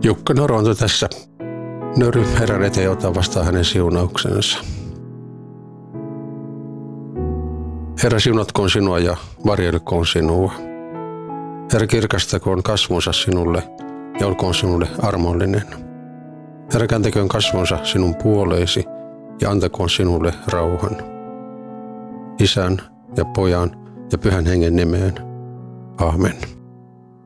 Jukka Noronta tässä. Nöry Herran eteen, ota vastaan hänen siunauksensa. Herra, siunatkoon sinua ja varjelkoon sinua. Herra, kirkastakoon kasvonsa sinulle ja olkoon sinulle armollinen. Herra, kääntäköön kasvonsa sinun puoleesi ja antakoon sinulle rauhan. Isän ja Pojan ja Pyhän Hengen nimeen. Amen.